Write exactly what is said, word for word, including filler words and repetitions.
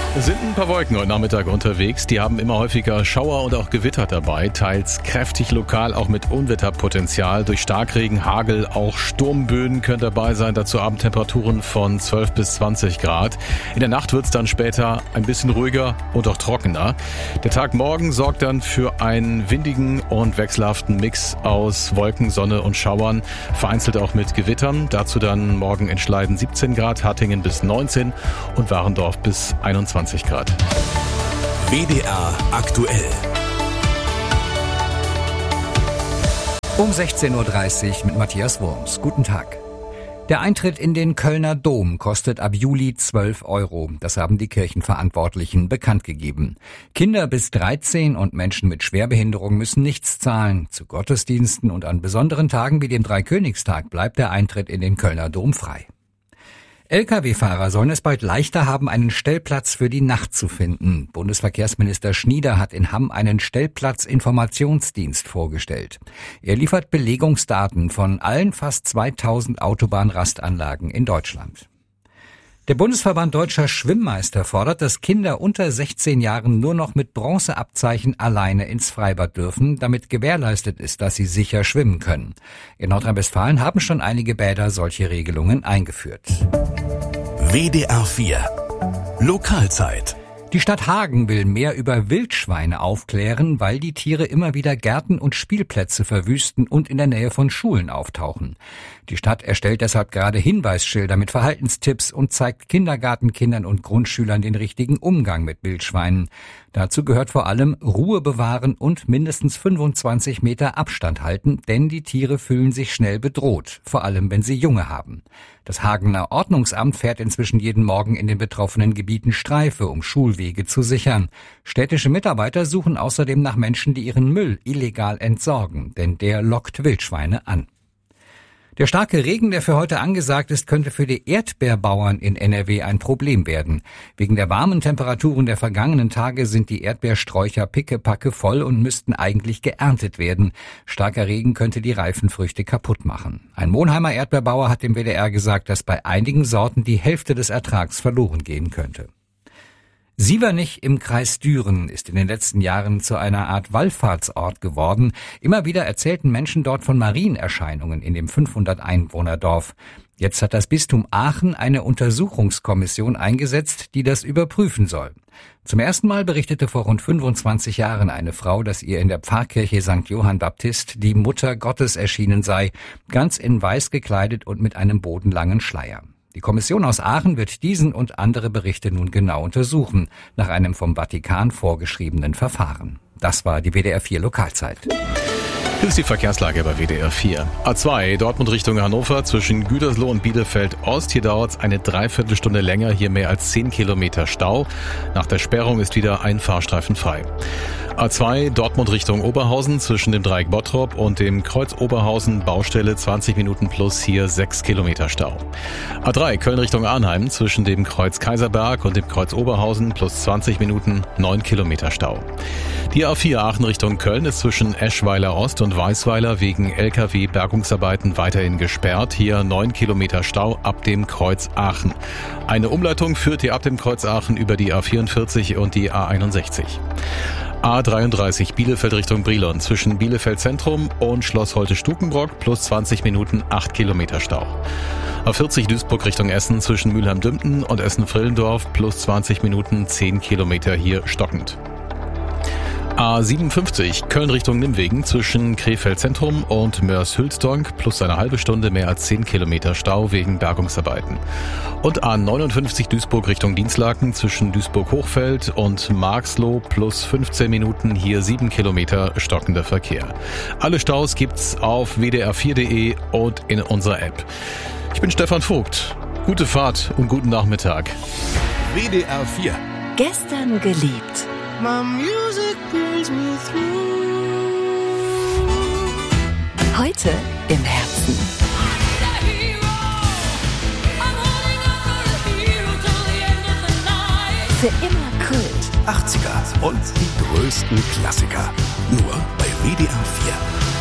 Es sind ein paar Wolken heute Nachmittag unterwegs. Die haben immer häufiger Schauer und auch Gewitter dabei. Teils kräftig lokal, auch mit Unwetterpotenzial. Durch Starkregen, Hagel, auch Sturmböen können dabei sein. Dazu Abendtemperaturen von zwölf bis zwanzig Grad. In der Nacht wird es dann später ein bisschen ruhiger und auch trockener. Der Tag morgen sorgt dann für einen windigen und wechselhaften Mix aus Wolken, Sonne und Schauern. Vereinzelt auch mit Gewittern. Dazu dann morgen in Schleiden siebzehn Grad, Hattingen bis neunzehn und Warendorf bis einundzwanzig Grad. W D R aktuell. Um sechzehn Uhr dreißig mit Matthias Wurms. Guten Tag. Der Eintritt in den Kölner Dom kostet ab Juli zwölf Euro. Das haben die Kirchenverantwortlichen bekannt gegeben. Kinder bis dreizehn und Menschen mit Schwerbehinderung müssen nichts zahlen. Zu Gottesdiensten und an besonderen Tagen wie dem Dreikönigstag bleibt der Eintritt in den Kölner Dom frei. L K W-Fahrer sollen es bald leichter haben, einen Stellplatz für die Nacht zu finden. Bundesverkehrsminister Schnieder hat in Hamm einen Stellplatzinformationsdienst vorgestellt. Er liefert Belegungsdaten von allen fast zweitausend Autobahnrastanlagen in Deutschland. Der Bundesverband Deutscher Schwimmmeister fordert, dass Kinder unter sechzehn Jahren nur noch mit Bronzeabzeichen alleine ins Freibad dürfen, damit gewährleistet ist, dass sie sicher schwimmen können. In Nordrhein-Westfalen haben schon einige Bäder solche Regelungen eingeführt. W D R vier Lokalzeit. Die Stadt Hagen will mehr über Wildschweine aufklären, weil die Tiere immer wieder Gärten und Spielplätze verwüsten und in der Nähe von Schulen auftauchen. Die Stadt erstellt deshalb gerade Hinweisschilder mit Verhaltenstipps und zeigt Kindergartenkindern und Grundschülern den richtigen Umgang mit Wildschweinen. Dazu gehört vor allem Ruhe bewahren und mindestens fünfundzwanzig Meter Abstand halten, denn die Tiere fühlen sich schnell bedroht, vor allem wenn sie Junge haben. Das Hagener Ordnungsamt fährt inzwischen jeden Morgen in den betroffenen Gebieten Streife, um Schulwege zu sichern. Städtische Mitarbeiter suchen außerdem nach Menschen, die ihren Müll illegal entsorgen, denn der lockt Wildschweine an. Der starke Regen, der für heute angesagt ist, könnte für die Erdbeerbauern in N R W ein Problem werden. Wegen der warmen Temperaturen der vergangenen Tage sind die Erdbeersträucher pickepacke voll und müssten eigentlich geerntet werden. Starker Regen könnte die reifen Früchte kaputt machen. Ein Monheimer Erdbeerbauer hat dem W D R gesagt, dass bei einigen Sorten die Hälfte des Ertrags verloren gehen könnte. Sievernich im Kreis Düren ist in den letzten Jahren zu einer Art Wallfahrtsort geworden. Immer wieder erzählten Menschen dort von Marienerscheinungen in dem fünfhundert Einwohner-Dorf. Jetzt hat das Bistum Aachen eine Untersuchungskommission eingesetzt, die das überprüfen soll. Zum ersten Mal berichtete vor rund fünfundzwanzig Jahren eine Frau, dass ihr in der Pfarrkirche Sankt Johann Baptist die Mutter Gottes erschienen sei, ganz in weiß gekleidet und mit einem bodenlangen Schleier. Die Kommission aus Aachen wird diesen und andere Berichte nun genau untersuchen, nach einem vom Vatikan vorgeschriebenen Verfahren. Das war die W D R vier Lokalzeit. Hier ist die Verkehrslage bei W D R vier. A zwei, Dortmund Richtung Hannover, zwischen Gütersloh und Bielefeld Ost. Hier dauert es eine Dreiviertelstunde länger, hier mehr als zehn Kilometer Stau. Nach der Sperrung ist wieder ein Fahrstreifen frei. A zwei, Dortmund Richtung Oberhausen, zwischen dem Dreieck Bottrop und dem Kreuz Oberhausen, Baustelle zwanzig Minuten plus, hier sechs Kilometer Stau. A drei, Köln Richtung Arnheim, zwischen dem Kreuz Kaiserberg und dem Kreuz Oberhausen, plus zwanzig Minuten, neun Kilometer Stau. Die A vier, Aachen Richtung Köln, ist zwischen Eschweiler Ost und Weißweiler wegen L K W-Bergungsarbeiten weiterhin gesperrt. Hier neun Kilometer Stau ab dem Kreuz Aachen. Eine Umleitung führt hier ab dem Kreuz Aachen über die A vierundvierzig und die A einundsechzig. A dreiunddreißig, Bielefeld Richtung Brilon, zwischen Bielefeld Zentrum und Schloss Holte-Stukenbrock, plus zwanzig Minuten, acht Kilometer Stau. A vierzig, Duisburg Richtung Essen, zwischen Mülheim-Dümpten und Essen-Frillendorf, plus zwanzig Minuten, zehn Kilometer, hier stockend. A siebenundfünfzig, Köln Richtung Nimwegen, zwischen Krefeld Zentrum und Moers-Hülsdonk, plus eine halbe Stunde, mehr als zehn Kilometer Stau wegen Bergungsarbeiten. Und A neunundfünfzig, Duisburg Richtung Dienstlaken, zwischen Duisburg-Hochfeld und Marxloh, plus fünfzehn Minuten, hier sieben Kilometer stockender Verkehr. Alle Staus gibt's auf w d r vier punkt d e und in unserer App. Ich bin Stefan Vogt. Gute Fahrt und guten Nachmittag. W D R vier. Gestern geliebt. My music brings me through. Heute im Herzen. Für immer Kult. achtziger und die größten Klassiker. Nur bei W D R vier.